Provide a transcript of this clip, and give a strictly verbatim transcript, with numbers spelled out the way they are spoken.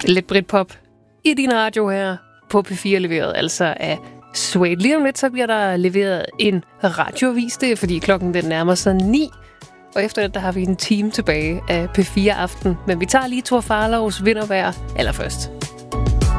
Lidt Britpop i din radio her på P fire, leveret altså af Suede. Lige om lidt, så bliver der leveret en radioavis. Det er, fordi klokken den nærmer sig ni. Og efter det, der har vi en time tilbage af P fire Aften. Men vi tager lige Thor Farlovs Vintervejr allerførst.